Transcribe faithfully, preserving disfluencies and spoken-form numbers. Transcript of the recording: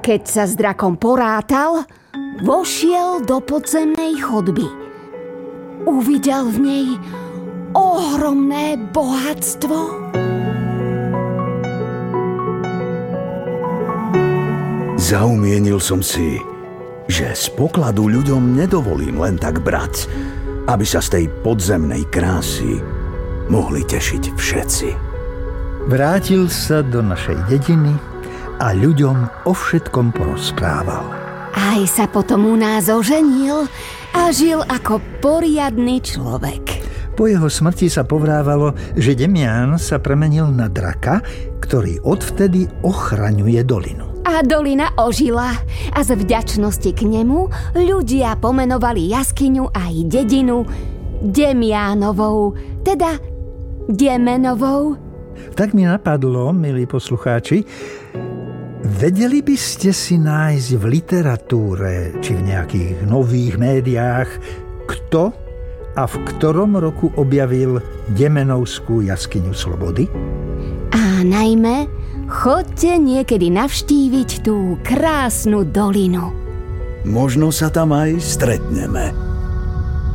Keď sa s drakom porátal, vošiel do podzemnej chodby. Uvidel v nej ohromné bohatstvo. Zaumienil som si, že z pokladu ľuďom nedovolím len tak brať, aby sa z tej podzemnej krásy mohli tešiť všetci. Vrátil sa do našej dediny a ľuďom o všetkom porozprával. Aj sa potom u nás oženil a žil ako poriadny človek. Po jeho smrti sa povrávalo, že Demián sa premenil na draka, ktorý odvtedy ochraňuje dolinu. A dolina ožila a z vďačnosti k nemu ľudia pomenovali jaskyňu aj dedinu Demiánovou, teda Demenovou. Tak mi napadlo, milí poslucháči, vedeli by ste si nájsť v literatúre či v nejakých nových médiách, kto a v ktorom roku objavil Demenovskú jaskyňu slobody? A najmä chodte niekedy navštíviť tú krásnu dolinu. Možno sa tam aj stretneme.